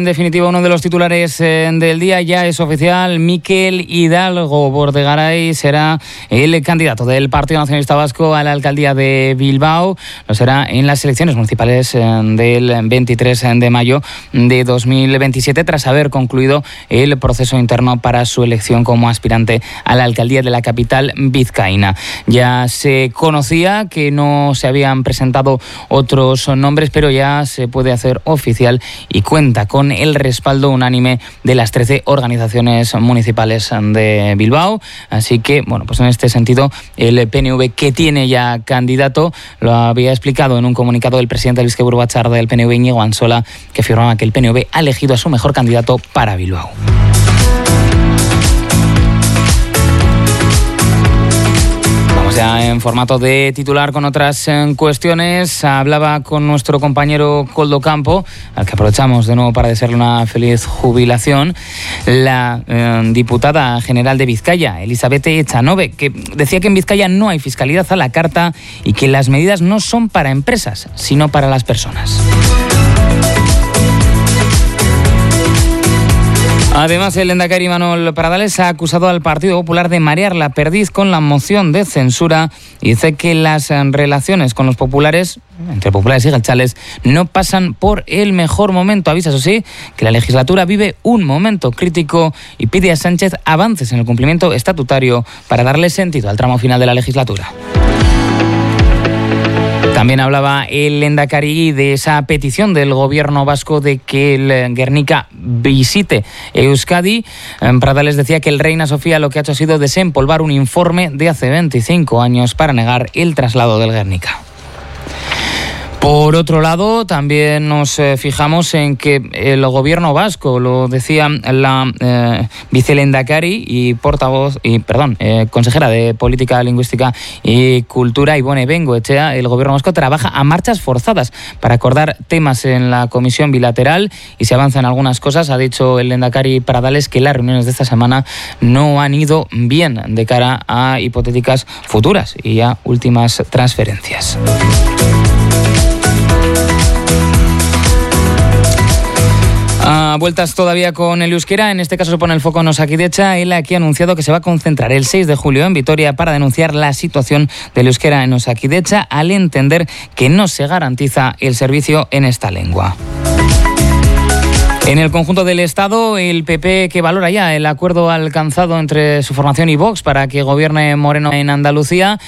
En definitiva, uno de los titulares del día ya es oficial. Mikel Hidalgo Bordegaray será el candidato del Partido Nacionalista Vasco a la alcaldía de Bilbao. Lo será en las elecciones municipales del 23 de mayo de 2027, tras haber concluido el proceso interno para su elección como aspirante a la alcaldía de la capital vizcaína. Ya se conocía que no se habían presentado otros nombres, pero ya se puede hacer oficial y cuenta con el respaldo unánime de las 13 organizaciones municipales de Bilbao. Así que, bueno, pues en este sentido, el PNV, que tiene ya candidato, lo había explicado en un comunicado el presidente del Bizkaiburu Batzar del PNV, Íñigo Ansola, que afirmaba que el PNV ha elegido a su mejor candidato para Bilbao. Ya en formato de titular con otras cuestiones, hablaba con nuestro compañero Koldo Campo, al que aprovechamos de nuevo para desearle una feliz jubilación, la diputada general de Vizcaya, Elizabeth Echanove, que decía que en Vizcaya no hay fiscalidad a la carta y que las medidas no son para empresas, sino para las personas. Además, el lehendakari Manuel Pradales ha acusado al Partido Popular de marear la perdiz con la moción de censura y dice que las relaciones con los populares, entre populares y geltzales, no pasan por el mejor momento. Avisa, eso sí, que la legislatura vive un momento crítico y pide a Sánchez avances en el cumplimiento estatutario para darle sentido al tramo final de la legislatura. También hablaba el lehendakari de esa petición del gobierno vasco de que el Guernica visite Euskadi. Pradales decía que el Reina Sofía lo que ha hecho ha sido desempolvar un informe de hace 25 años para negar el traslado del Guernica. Por otro lado, también nos fijamos en que el gobierno vasco, lo decía la vicelehendakari y consejera de Política Lingüística y Cultura, Ibone Bengoechea, el gobierno vasco trabaja a marchas forzadas para acordar temas en la comisión bilateral y se avanzan algunas cosas. Ha dicho el lehendakari Pradales que las reuniones de esta semana no han ido bien de cara a hipotéticas futuras y a últimas transferencias. Vueltas todavía con el euskera, en este caso se pone el foco en Osakidetza. Él aquí ha anunciado que se va a concentrar el 6 de julio en Vitoria para denunciar la situación del euskera en Osakidetza, al entender que no se garantiza el servicio en esta lengua. En el conjunto del Estado, el PP, que valora ya el acuerdo alcanzado entre su formación y Vox para que gobierne Moreno en Andalucía,